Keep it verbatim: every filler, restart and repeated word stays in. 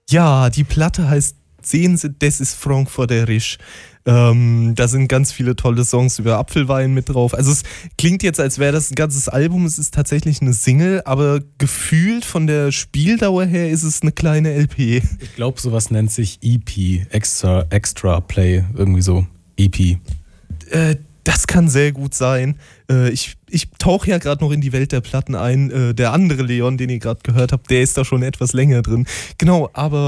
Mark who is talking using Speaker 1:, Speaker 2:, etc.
Speaker 1: Ja, die Platte heißt Sehen Sie, das ist Frankfurterisch. Ähm, da sind ganz viele tolle Songs über Apfelwein mit drauf. Also es klingt jetzt, als wäre das ein ganzes Album. Es ist tatsächlich eine Single, aber gefühlt von der Spieldauer her ist es eine kleine L P.
Speaker 2: Ich glaube, sowas nennt sich E P, Extra, Extra Play, irgendwie so. E P.
Speaker 1: Äh, das kann sehr gut sein. Äh, ich ich tauche ja gerade noch in die Welt der Platten ein. Äh, der andere Leon, den ihr gerade gehört habt, der ist da schon etwas länger drin. Genau, aber